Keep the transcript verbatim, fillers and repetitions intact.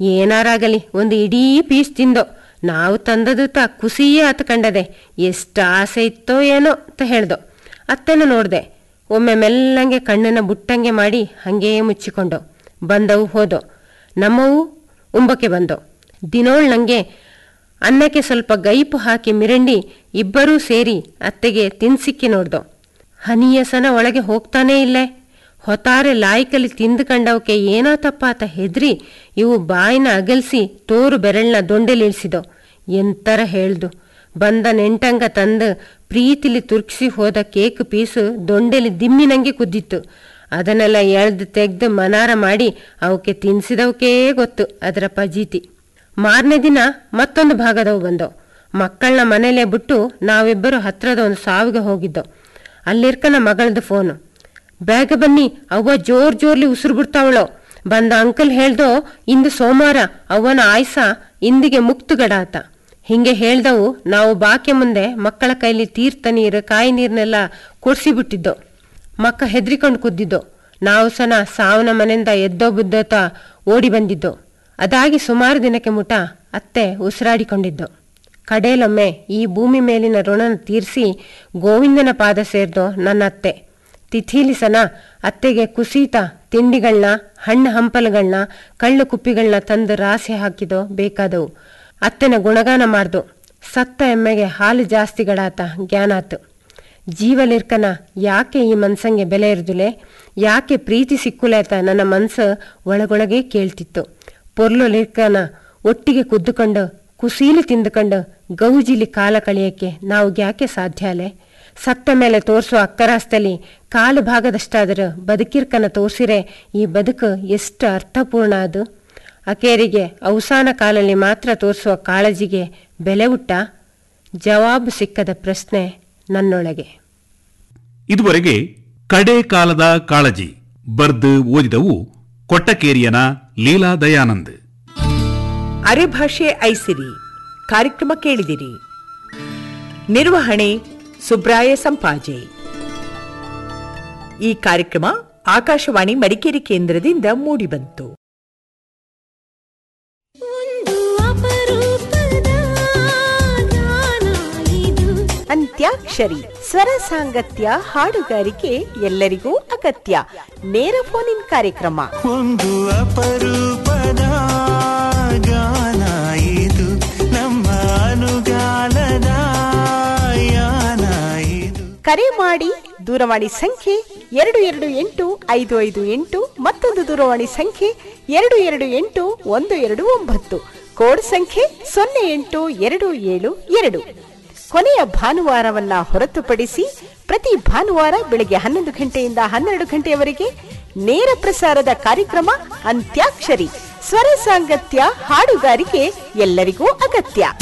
ಏನಾರಾಗಲಿ ಒಂದು ಇಡೀ ಪೀಸ್ ತಿಂದೋ, ನಾವು ತಂದದು ತ ಕುಸಿಯೇ ಹತ್ಕಂಡದೆ, ಎಷ್ಟು ಆಸೆ ಇತ್ತೋ ಏನೋ ಅಂತ ಹೇಳ್ದೋ. ಅತ್ತೆನ ನೋಡ್ದೆ. ಒಮ್ಮೆ ಮೆಲ್ಲಂಗೆ ಕಣ್ಣನ್ನ ಬುಟ್ಟಂಗೆ ಮಾಡಿ ಹಂಗೇ ಮುಚ್ಚಿಕೊಂಡು ಬಂದವು ಹೋದೋ. ನಮ್ಮವು ಉಂಬಕ್ಕೆ ಬಂದೋ. ದಿನೋಳ್ ನಂಗೆ ಅನ್ನಕ್ಕೆ ಸ್ವಲ್ಪ ಗೈಪು ಹಾಕಿ ಮಿರಂಡಿ ಇಬ್ಬರೂ ಸೇರಿ ಅತ್ತೆಗೆ ತಿನ್ಸಿಕ್ಕಿ ನೋಡ್ದೋ. ಹನಿಯಸನ ಒಳಗೆ ಹೋಗ್ತಾನೇ ಇಲ್ಲೇ. ಹೊತಾರೆ ಲಾಯ್ಕಲ್ಲಿ ತಿಂದುಕಂಡವಕ್ಕೆ ಏನೋ ತಪ್ಪಾತ ಹೆದ್ರಿ ಇವು ಬಾಯಿನ ಅಗಲ್ಸಿ ತೋರು ಬೆರಳನ್ನ ದೊಂಡೆಲಿಳಿಸಿದೋ. ಎಂತರ ಹೇಳ್ದು. ಬಂದ ನೆಂಟಂಗ ತಂದು ಪ್ರೀತಿಲಿ ತುರ್ಕಿಸಿ ಹೋದ ಕೇಕ್ ಪೀಸು ದೊಂಡೆಲಿ ದಿಮ್ಮಿನಂಗೆ ಕುದ್ದಿತ್ತು. ಅದನ್ನೆಲ್ಲ ಎಳ್ದು ತೆಗ್ದು ಮನಾರ ಮಾಡಿ ಅವಕ್ಕೆ ತಿನ್ಸಿದವಕೇ ಗೊತ್ತು ಅದರ ಪಜೀತಿ. ಮಾರನೇ ದಿನ ಮತ್ತೊಂದು ಭಾಗದವು ಬಂದವು. ಮಕ್ಕಳನ್ನ ಮನೇಲೆ ಬಿಟ್ಟು ನಾವಿಬ್ಬರು ಹತ್ರದ ಒಂದು ಸಾವಿಗೆ ಹೋಗಿದ್ದೋ. ಅಲ್ಲಿರ್ಕನ ಮಗಳದು ಫೋನು. ಬೇಗ ಬನ್ನಿ, ಅವ್ವ ಜೋರ್ ಜೋರ್ಲಿ ಉಸಿರು ಬಿಡ್ತಾವಳೋ. ಬಂದ ಅಂಕಲ್ ಹೇಳ್ದೋ, ಇಂದು ಸೋಮವಾರ ಅವ್ವನ ಆಯ್ಸ ಇಂದಿಗೆ ಮುಕ್ತುಗಡ ಆತ. ಹಿಂಗೆ ಹೇಳ್ದವು. ನಾವು ಬಾಕೆ ಮುಂದೆ ಮಕ್ಕಳ ಕೈಲಿ ತೀರ್ಥ ನೀರು ಕಾಯಿ ನೀರ್ನೆಲ್ಲ ಕೊಡ್ಸಿಬಿಟ್ಟಿದ್ದೋ. ಮಕ್ಕ ಹೆದ್ರಿಕೊಂಡು ಕುದ್ದಿದ್ದೋ. ನಾವು ಸನ ಸಾವನ ಮನೆಯಿಂದ ಎದ್ದೋ ಬುದ್ದೋತ ಓಡಿ ಬಂದಿದ್ದೋ. ಅದಾಗಿ ಸುಮಾರು ದಿನಕ್ಕೆ ಮುಟ ಅತ್ತೆ ಉಸಿರಾಡಿಕೊಂಡಿದ್ದೋ. ಕಡೇಲೊಮ್ಮೆ ಈ ಭೂಮಿ ಮೇಲಿನ ಋಣನ ತೀರಿಸಿ ಗೋವಿಂದನ ಪಾದ ಸೇರ್ದೋ ನನ್ನ ಅತ್ತೆ. ತಿಥಿಲಿಸನ ಅತ್ತೆಗೆ ಕುಸೀತ ತಿಂಡಿಗಳನ್ನ, ಹಣ್ಣು ಹಂಪಲುಗಳನ್ನ, ಕಳ್ಳು ಕುಪ್ಪಿಗಳನ್ನ ತಂದು ರಾಸೆ ಹಾಕಿದೋ ಬೇಕಾದವು. ಅತ್ತೆನ ಗುಣಗಾನ ಮಾಡ್ದು. ಸತ್ತ ಎಮ್ಮೆಗೆ ಹಾಲು ಜಾಸ್ತಿಗಳಾತ ಜ್ಞಾನಾತು. ಜೀವಲಿರ್ಕನ ಯಾಕೆ ಈ ಮನ್ಸಂಗೆ ಬೆಲೆ ಇರ್ದುಲೆ, ಯಾಕೆ ಪ್ರೀತಿ ಸಿಕ್ಕುಲೇತ ನನ್ನ ಮನ್ಸು ಒಳಗೊಳಗೆ ಕೇಳ್ತಿತ್ತು. ಪೊರ್ಲುಲಿರ್ಕನ ಒಟ್ಟಿಗೆ ಕುದ್ದುಕೊಂಡು ಕುಸೀಲಿ ತಿಂದುಕೊಂಡು ಗೌಜಿಲಿ ಕಾಲ ಕಳೆಯಕ್ಕೆ ನಾವು ಯಾಕೆ ಸಾಧ್ಯ ಅಲೆ. ಸತ್ತ ಮೇಲೆ ತೋರಿಸುವ ಅಕ್ಕರಾಸ್ತಲ್ಲಿ ಕಾಲು ಭಾಗದಷ್ಟಾದರೂ ಬದುಕಿರ್ಕನ ತೋರಿಸಿರೆ ಈ ಬದುಕು ಎಷ್ಟು ಅರ್ಥಪೂರ್ಣ ಅದು. ಅಕೇರಿಗೆ ಅವಸಾನ ಕಾಲಲ್ಲಿ ಮಾತ್ರ ತೋರಿಸುವ ಕಾಳಜಿಗೆ ಬೆಲೆ ಉಟ್ಟ? ಜವಾಬು ಸಿಕ್ಕದ ಪ್ರಶ್ನೆ ನನ್ನೊಳಗೆ. ಇದುವರೆಗೆ ಕಡೆ ಕಾಲದ ಕಾಳಜಿ ಬರ್ದು ಓದಿದವು ಕೊಟ್ಟಕೇರಿಯನ ಲೀಲಾ ದಯಾನಂದ್. ಅರೆಭಾಷೆ ಐಸಿರಿ ಕಾರ್ಯಕ್ರಮ ಕೇಳಿದಿರಿ. ನಿರ್ವಹಣೆ ಸುಬ್ರಾಯ ಸಂಪಾಜೆ. ಈ ಕಾರ್ಯಕ್ರಮ ಆಕಾಶವಾಣಿ ಮಡಿಕೇರಿ ಕೇಂದ್ರದಿಂದ ಮೂಡಿಬಂತು. ಅಂತ್ಯಾಕ್ಷರಿ ಸ್ವರ ಸಾಂಗತ್ಯ ಹಾಡುಗಾರಿಕೆ ಎಲ್ಲರಿಗೂ ಅಗತ್ಯ. ನೇರ ಫೋನ್ ಇನ್ ಕಾರ್ಯಕ್ರಮ. ಒಂದು ಅಪರೂಪದ ಗಾನ ಇದು, ನಮ್ಮ ಅನುಗಾಲದ ಯಾನ ಇದು. ಕರೆ ಮಾಡಿ. ದೂರವಾಣಿ ಸಂಖ್ಯೆ ಎರಡು ಎರಡು ಎಂಟು ಐದು ಐದು ಎಂಟು, ಮತ್ತೊಂದು ದೂರವಾಣಿ ಸಂಖ್ಯೆ ಎರಡು ಎರಡು ಎಂಟು ಒಂದು ಎರಡು ಒಂಬತ್ತು, ಕೋಡ್ ಸಂಖ್ಯೆ ಸೊನ್ನೆ ಎಂಟು ಎರಡು ಏಳು ಎರಡು. ಕೊನೆಯ ಭಾನುವಾರವನ್ನ ಹೊರತುಪಡಿಸಿ ಪ್ರತಿ ಭಾನುವಾರ ಬೆಳಗ್ಗೆ ಹನ್ನೊಂದು ಗಂಟೆಯಿಂದ ಹನ್ನೆರಡು ಗಂಟೆಯವರೆಗೆ ನೇರ ಪ್ರಸಾರದ ಕಾರ್ಯಕ್ರಮ ಅಂತ್ಯಾಕ್ಷರಿ ಸ್ವರ ಸಾಂಗತ್ಯ ಹಾಡುಗಾರಿಕೆ ಎಲ್ಲರಿಗೂ ಅಗತ್ಯ.